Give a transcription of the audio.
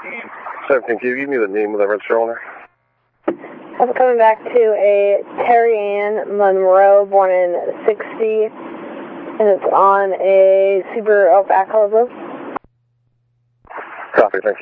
17, can you give me the name of the register owner? I'm coming back to a Terry Ann Monroe, born in 60, and it's on a Subaru Outback Holobo. Copy, thank you.